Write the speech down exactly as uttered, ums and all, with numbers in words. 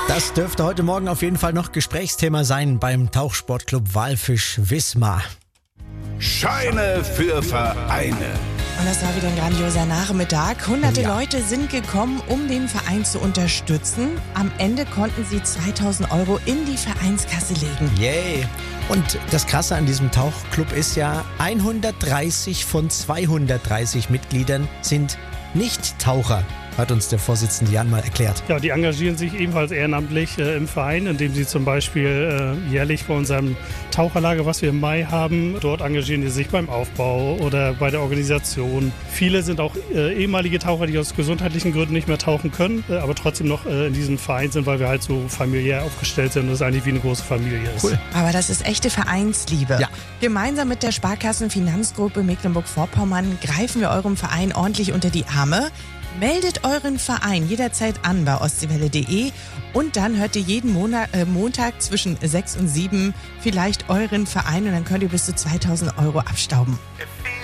Das dürfte heute Morgen auf jeden Fall noch Gesprächsthema sein beim Tauchsportclub Walfisch Wismar. Scheine für Vereine. Und das war wieder ein grandioser Nachmittag. Hunderte Ja. Leute sind gekommen, um den Verein zu unterstützen. Am Ende konnten sie zweitausend Euro in die Vereinskasse legen. Yay! Und das Krasse an diesem Tauchclub ist ja, hundertdreißig von zweihundertdreißig Mitgliedern sind Nicht-Taucher, hat uns der Vorsitzende Jan mal erklärt. Ja, die engagieren sich ebenfalls ehrenamtlich äh, im Verein, indem sie zum Beispiel äh, jährlich bei unserem Taucherlager, was wir im Mai haben, dort engagieren die sich beim Aufbau oder bei der Organisation. Viele sind auch äh, ehemalige Taucher, die aus gesundheitlichen Gründen nicht mehr tauchen können, äh, aber trotzdem noch äh, in diesem Verein sind, weil wir halt so familiär aufgestellt sind und es eigentlich wie eine große Familie ist. Cool. Aber das ist echte Vereinsliebe. Ja. Gemeinsam mit der Sparkassenfinanzgruppe Mecklenburg-Vorpommern greifen wir eurem Verein ordentlich unter die Arme. Meldet euren Verein jederzeit an bei ostseewelle punkt de und dann hört ihr jeden Monat, äh, Montag zwischen sechs und sieben vielleicht euren Verein und dann könnt ihr bis zu zweitausend Euro abstauben.